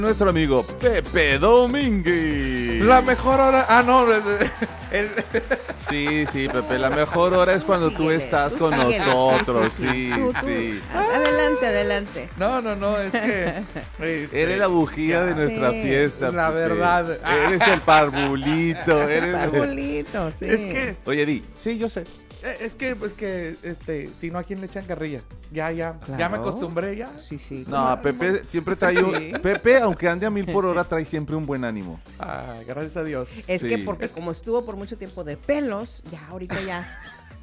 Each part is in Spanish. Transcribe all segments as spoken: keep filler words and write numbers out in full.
Nuestro amigo Pepe Domínguez. La mejor hora. Ah, no. El... Sí, sí, Pepe. La mejor hora es cuando tú estás con nosotros. Sí, sí. Adelante, adelante. No, no, no. Es que. Este, eres la bujía de nuestra sí, fiesta. La Pepe. verdad. Eres el parvulito. Eres... Parvulito, sí. Es que. Oye, Di. Sí, yo sé. Es que, pues que, este, si no, ¿a quién le echan carrilla? Ya, ya, Claro. ya me acostumbré, ya. Sí, sí. No, Pepe siempre trae un... Sí. Pepe, aunque ande a mil por hora, trae siempre un buen ánimo. Ah, gracias a Dios. Es Sí. que porque como estuvo por mucho tiempo de pelos, ya ahorita ya.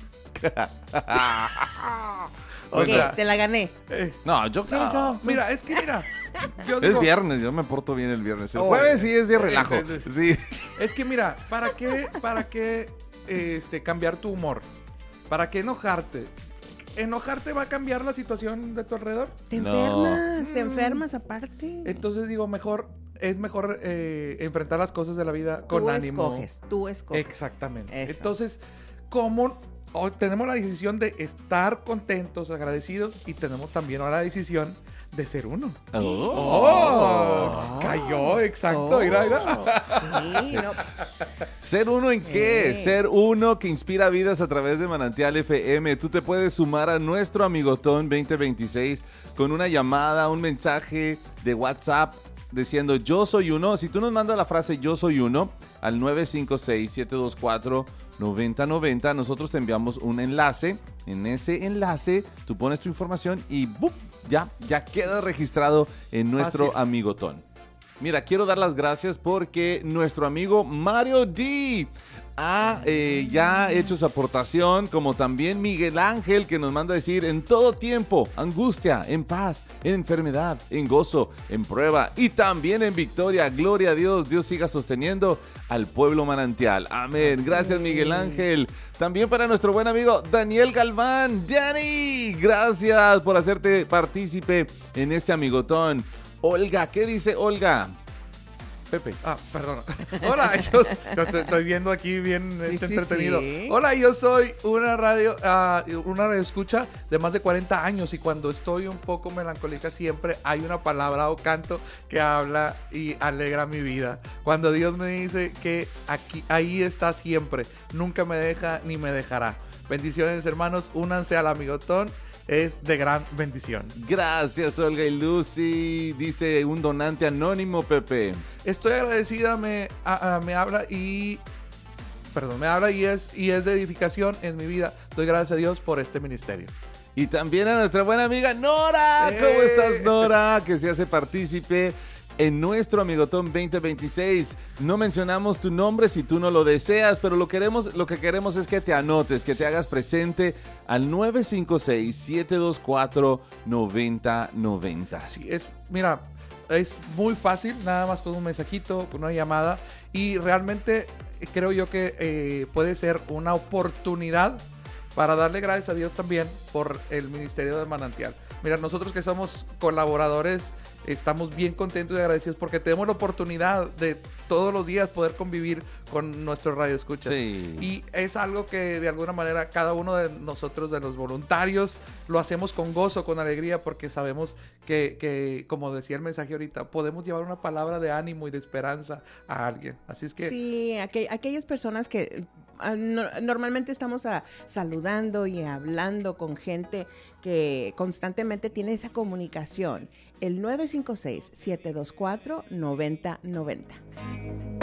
O Ok, sea, te la gané. eh, No, yo creo no, mira, es que mira. Yo Es digo, viernes, yo me porto bien el viernes. El Oh, jueves sí es de eh, relajo. eh, eh, Sí. Es que mira, ¿para qué, para qué este, cambiar tu humor? ¿Para qué enojarte? ¿Enojarte va a cambiar la situación de tu alrededor? Te No. enfermas, te Mm. enfermas aparte. Entonces digo, mejor, es mejor eh, enfrentar las cosas de la vida con tú ánimo. escoges, tú escoges. Exactamente. Eso. Entonces, ¿cómo hoy tenemos la decisión de estar contentos, agradecidos, y tenemos también ahora la decisión de ser uno? ¡Oh! Cayó, exacto. Oh, Mira, mira. Sí, no. ¿Ser uno en qué? Sí. Ser uno que inspira vidas a través de Manantial F M. Tú te puedes sumar a nuestro Amigotón veinte veintiséis con una llamada, un mensaje de WhatsApp diciendo yo soy uno. Si tú nos mandas la frase yo soy uno al nueve cinco seis, siete dos cuatro, nueve cero nueve cero, nosotros te enviamos un enlace. En ese enlace tú pones tu información y ¡bum! ya, ya queda registrado en nuestro Fácil. Amigotón. Mira, quiero dar las gracias porque nuestro amigo Mario D ha eh, ya hecho su aportación, como también Miguel Ángel, que nos manda a decir en todo tiempo, angustia, en paz, en enfermedad, en gozo, en prueba y también en victoria. Gloria a Dios, Dios siga sosteniendo al pueblo manantial. Amén. Gracias, Miguel Ángel. También para nuestro buen amigo Daniel Galván. Dani, gracias por hacerte partícipe en este amigotón. Olga, ¿qué dice Olga? Pepe. Ah, perdón. Hola, yo, yo te estoy viendo aquí bien Sí, este, sí, entretenido. sí. Hola, yo soy una radio, uh, una radio escucha de más de cuarenta años y cuando estoy un poco melancólica siempre hay una palabra o canto que habla y alegra mi vida. Cuando Dios me dice que aquí, ahí está siempre, nunca me deja ni me dejará. Bendiciones, hermanos, únanse al amigotón. Es de gran bendición. Gracias, Olga y Lucy. Dice un donante anónimo, Pepe. Estoy agradecida, me, a- a- me habla y... Perdón, me habla y es, y es de edificación en mi vida. Doy gracias a Dios por este ministerio. Y también a nuestra buena amiga Nora. ¿Cómo ¡Eh! estás, Nora? Que se hace partícipe en nuestro Amigotón veinte veintiséis. No mencionamos tu nombre si tú no lo deseas, pero lo, queremos, lo que queremos es que te anotes, que te hagas presente al nueve cinco seis, siete dos cuatro, nueve cero nueve cero. Sí, es, mira, es muy fácil, nada más con un mensajito, con una llamada. Y realmente creo yo que eh, puede ser una oportunidad para darle gracias a Dios también por el Ministerio de Manantial. Mira, nosotros que somos colaboradores, estamos bien contentos y agradecidos porque tenemos la oportunidad de todos los días poder convivir con nuestros radioescuchas. Sí. Y es algo que de alguna manera cada uno de nosotros, de los voluntarios, lo hacemos con gozo, con alegría, porque sabemos que, que, como decía el mensaje ahorita, podemos llevar una palabra de ánimo y de esperanza a alguien. Así es que... Sí, aqu- aquellas personas que ah, no- normalmente estamos ah, saludando y hablando con gente que constantemente tiene esa comunicación. El nueve cinco seis, siete dos cuatro, nueve cero nueve cero.